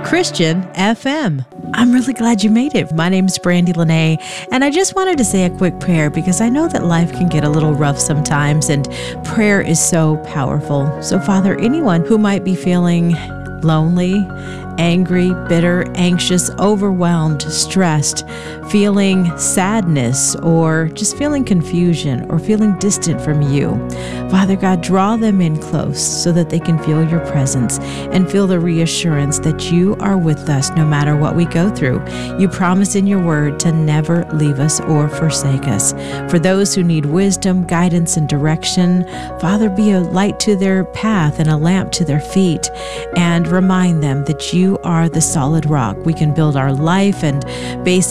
Christian FM. I'm really glad you made it. My name's Brandy Lene, and I just wanted to say a quick prayer because I know that life can get a little rough sometimes, and prayer is so powerful. So, Father, anyone who might be feeling lonely, angry, bitter, anxious, overwhelmed, stressed, feeling sadness, or just feeling confusion or feeling distant from you. Father God, draw them in close so that they can feel your presence and feel the reassurance that you are with us no matter what we go through. You promise in your word to never leave us or forsake us. For those who need wisdom, guidance, and direction, Father, be a light to their path and a lamp to their feet, and remind them that you are the solid rock. We can build our life and base